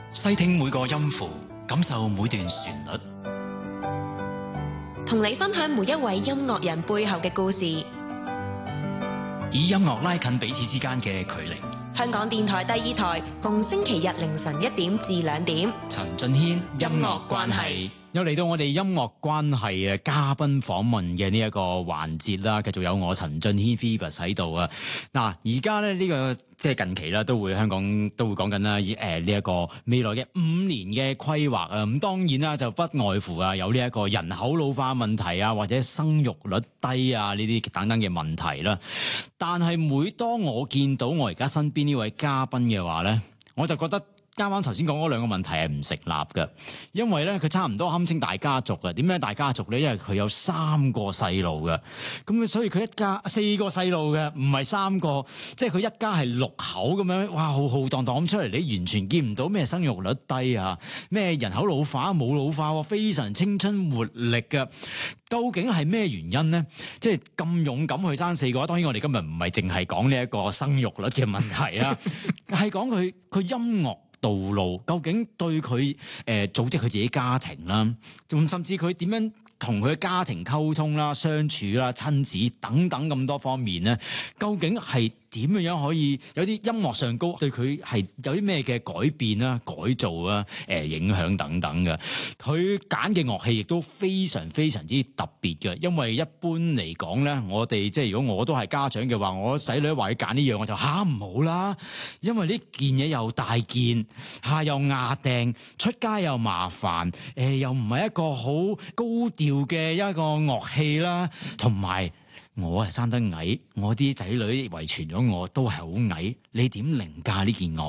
細聽每個音符，感受每段旋律， 同你分享每一位音樂人背後嘅故事， 以音樂拉近彼此之間嘅距離。 香港電台第2台，逢星期日凌晨1點至2點， 陳俊軒音樂關係。 又嚟到我哋音樂關係嘅嘉賓訪問嘅呢一個環節啦，繼續有我陳俊軒 Phoebus 喺度啊！嗱，而家咧呢個即係近期啦，香港都會講緊啦，呢一個未來嘅5年嘅規劃啊，咁當然啦就不外乎啊有呢一個人口老化問題啊，或者生育率低啊呢啲等等嘅問題啦。但係每當我見到我而家身邊呢位嘉賓嘅話咧，我就覺得啱啱頭先講嗰兩個問題係唔成立嘅，因為咧佢差唔多堪稱大家族嘅。點解大家族咧？因為佢有3個細路嘅，咁所以佢一家4個細路嘅，唔係3個，即係佢一家係6口咁樣，哇，浩浩蕩蕩咁出嚟，你完全見唔到咩生育率低啊，咩人口老化冇老化，非常青春活力嘅。究竟係咩原因呢？即係咁勇敢去生4個，當然我哋今日唔係淨係講呢一個生育率嘅問題啦，係講佢音樂道路究竟對佢組織佢自己家庭啦，仲甚至佢點樣同佢嘅家庭溝通啦、相處啦、親子等等咁多方面咧，究竟係點樣可以有啲音樂上高對佢係有啲咩嘅改變啦、改造啊、影響等等嘅？佢揀嘅樂器亦都非常非常之特別嘅，因為一般嚟講咧，我哋即係如果我都係家長嘅話，我細女話要揀呢樣，我就唔好啦，因為呢件嘢又大件，又壓定，出街又麻煩，又唔係一個好高調嘅一個樂器啦，同埋我係生得矮，我啲仔女遺傳咗我都係好矮，你點凌駕呢件樂